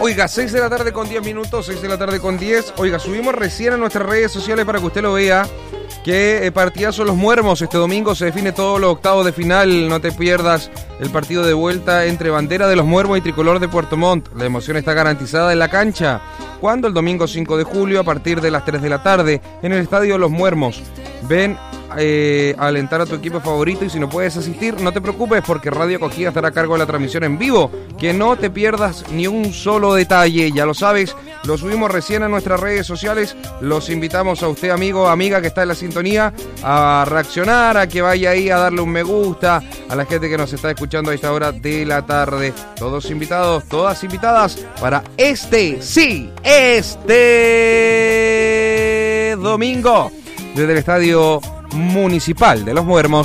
Oiga, 6 de la tarde con 10 minutos, 6 de la tarde con 10. Oiga, subimos recién a nuestras redes sociales para que usted lo vea. Que partidazo Los Muermos. Este domingo se define todos los octavos de final. No te pierdas el partido de vuelta entre Bandera de los Muermos y Tricolor de Puerto Montt. La emoción está garantizada en la cancha. Cuando el domingo 5 de julio, a partir de las 3 de la tarde, en el estadio Los Muermos. Ven a alentar a tu equipo favorito y si no puedes asistir, no te preocupes porque Radio Acogida estará a cargo de la transmisión en vivo. Que no te pierdas ni un solo detalle, ya lo sabes, lo subimos recién a nuestras redes sociales. Los invitamos a usted, amigo, amiga que está en la sintonía, a reaccionar, a que vaya ahí a darle un me gusta, a la gente que nos está escuchando a esta hora de la tarde. Todos invitados, todas invitadas para este domingo desde el Estadio Municipal de Los Muermos.